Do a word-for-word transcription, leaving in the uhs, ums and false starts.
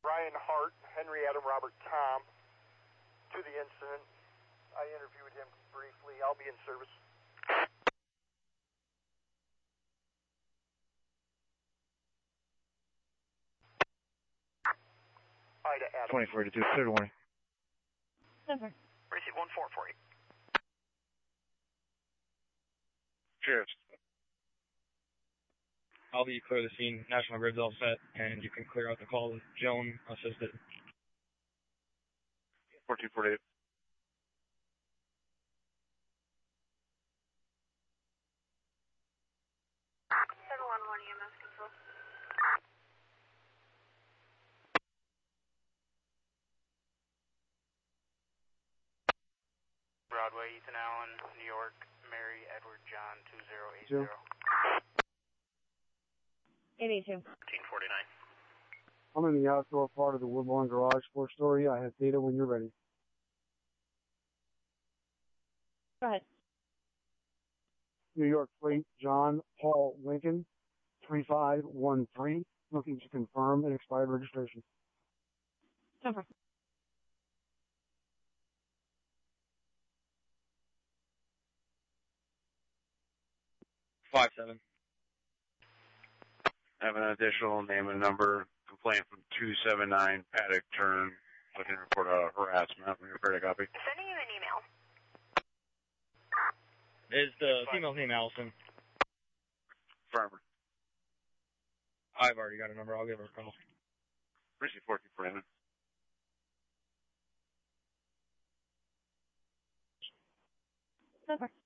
Brian Hart, Henry Adam Robert Tom, to the incident. I interviewed him briefly. I'll be in service. Ida Adam. twenty forty-two, third warning. Denver. Receive one four for you. Sheriff. I'll be clear the scene. National Grid's all set, and you can clear out the call with Joan assisted. fourteen forty-eight. seven one one E M S control. Broadway, Ethan Allen, New York, Mary Edward John two zero eight Two. zero. eighty-two. fifteen forty-nine. I'm in the outdoor part of the Woodlawn Garage, four story. I have data when you're ready. Go ahead. New York plate, John Paul Lincoln, three five one three, looking to confirm an expired registration. Denver. five seven. I have an additional name and number complaint from two seven nine Paddock Turn. Looking to report a harassment. We're prepared to copy. Sending you an email. Is the female's name Allison? Farmer. I've already got a number. I'll give her a call. Receive fourteen forty-nine. Denver.